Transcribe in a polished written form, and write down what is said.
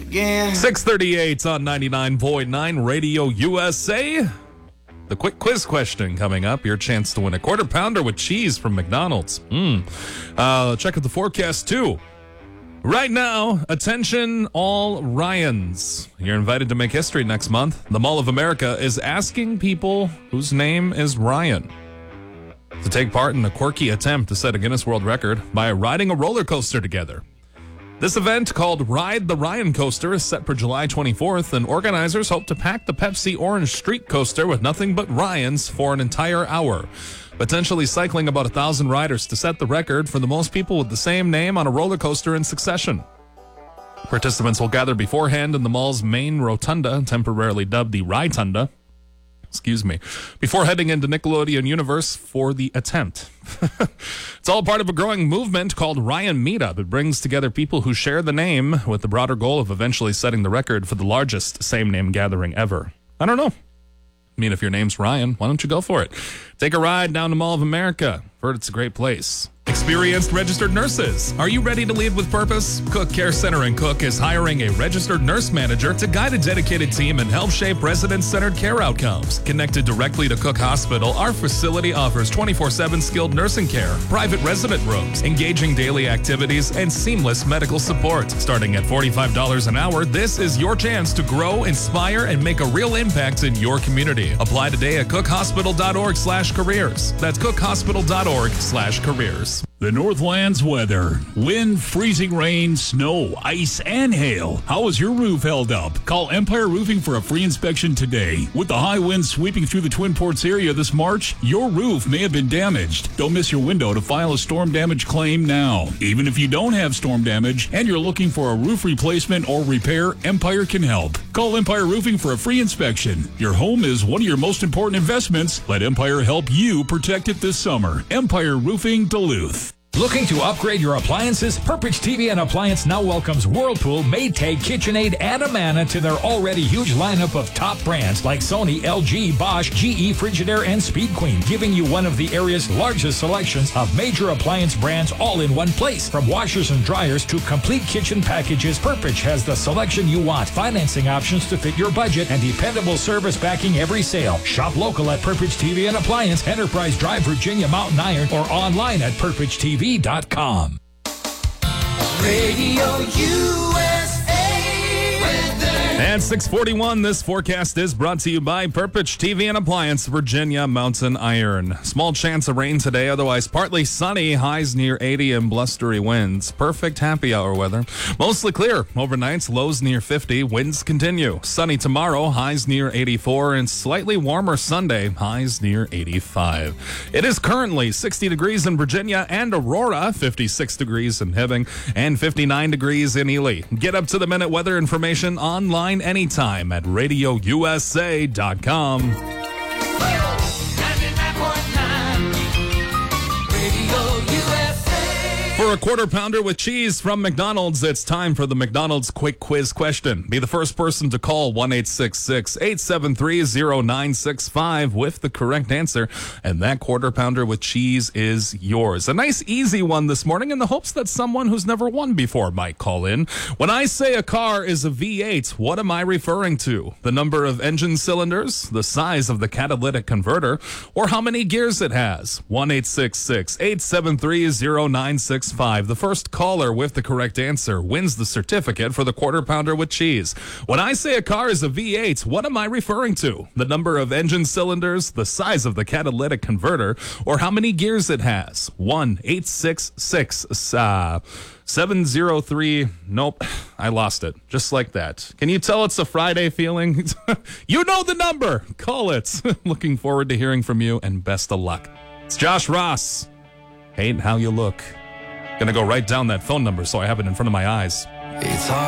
again. 6:38 on 99.9 Radio USA. The quick quiz question coming up. Your chance to win a quarter pounder with cheese from McDonald's. Check out the forecast too. Right now, attention all Ryans. You're invited to make history next month. The Mall of America is asking people whose name is Ryan to take part in a quirky attempt to set a Guinness World Record by riding a roller coaster together. This event, called Ride the Ryan Coaster, is set for July 24th, and organizers hope to pack the Pepsi Orange Street Coaster with nothing but Ryans for an entire hour, potentially cycling about 1,000 riders to set the record for the most people with the same name on a roller coaster in succession. Participants will gather beforehand in the mall's main rotunda, temporarily dubbed the Rytunda, before heading into Nickelodeon Universe for the attempt. It's all part of a growing movement called Ryan Meetup. It brings together people who share the name with the broader goal of eventually setting the record for the largest same-name gathering ever. I don't know. I mean, if your name's Ryan, why don't you go for it? Take a ride down to Mall of America. I've heard it's a great place. Experienced registered nurses. Are you ready to lead with purpose? Cook Care Center in Cook is hiring a registered nurse manager to guide a dedicated team and help shape resident-centered care outcomes. Connected directly to Cook Hospital, our facility offers 24/7 skilled nursing care, private resident rooms, engaging daily activities, and seamless medical support. Starting at $45 an hour, this is your chance to grow, inspire, and make a real impact in your community. Apply today at cookhospital.org/careers. That's cookhospital.org/careers. The Northlands weather. Wind, freezing rain, snow, ice, and hail. How is your roof held up? Call Empire Roofing for a free inspection today. With the high winds sweeping through the Twin Ports area this March, your roof may have been damaged. Don't miss your window to file a storm damage claim now. Even if you don't have storm damage and you're looking for a roof replacement or repair, Empire can help. Call Empire Roofing for a free inspection. Your home is one of your most important investments. Let Empire help you protect it this summer. Empire Roofing, Duluth. Looking to upgrade your appliances? Purpich TV and Appliance now welcomes Whirlpool, Maytag, KitchenAid, and Amana to their already huge lineup of top brands like Sony, LG, Bosch, GE, Frigidaire, and Speed Queen, giving you one of the area's largest selections of major appliance brands all in one place. From washers and dryers to complete kitchen packages, Purpich has the selection you want, financing options to fit your budget, and dependable service backing every sale. Shop local at Purpich TV and Appliance, Enterprise Drive, Virginia, Mountain Iron, or online at purpichtv.com. Radio USA weather. At 6:41, this forecast is brought to you by Purpich TV and Appliance, Virginia, Mountain Iron. Small chance of rain today, otherwise partly sunny, highs near 80 and blustery winds. Perfect happy hour weather. Mostly clear. Overnights, lows near 50. Winds continue. Sunny tomorrow, highs near 84, and slightly warmer Sunday, highs near 85. It is currently 60 degrees in Virginia and Aurora, 56 degrees in Hibbing, and 59 degrees in Ely. Get up to the minute weather information online anytime at radiousa.com. 99.9 Radio USA. For a quarter pounder with cheese from McDonald's, it's time for the McDonald's quick quiz question. Be the first person to call 1-866-873-0965 with the correct answer, and that quarter pounder with cheese is yours. A nice easy one this morning in the hopes that someone who's never won before might call in. When I say a car is a V8, what am I referring to? The number of engine cylinders, the size of the catalytic converter, or how many gears it has? 1-866-873-0965. The first caller with the correct answer wins the certificate for the quarter pounder with cheese. When I say a car is a V8, what am I referring to? The number of engine cylinders, the size of the catalytic converter, or how many gears it has? 1-866-703. Nope, I lost it. Just like that. Can you tell it's a Friday feeling? You know the number. Call it. Looking forward to hearing from you, and best of luck. It's Josh Ross. Hate how you look. Gonna go write down that phone number so I have it in front of my eyes. It's hard.